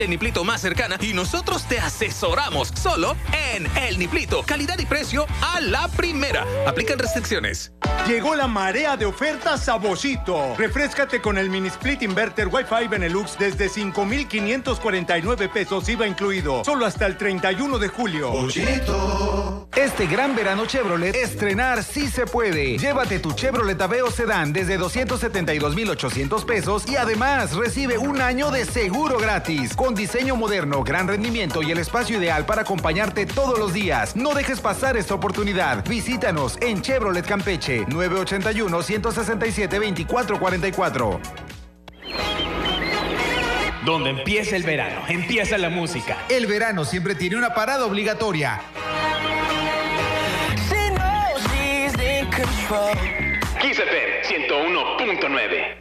el Niplito más cercana y nosotros te asesoramos solo en El Niplito. Calidad y precio a la primera. Aplican restricciones. Llegó la marea de ofertas a Boschito. Refréscate con el Mini Split Inverter Wi-Fi Benelux desde 5,549 pesos IVA incluido. Solo hasta el 31 de julio. Boschito. Este gran verano Chevrolet, estrenar sí se puede. Llévate tu Chevrolet Aveo Sedán desde 272,800 pesos y además recibe un año de seguro gratis. Con diseño moderno, gran rendimiento y el espacio ideal para acompañarte todos los días. No dejes pasar esta oportunidad. Visítanos en Chevrolet Campeche, 981-167-2444. Donde empieza el verano, empieza la música. El verano siempre tiene una parada obligatoria. Kiss FM 101.9.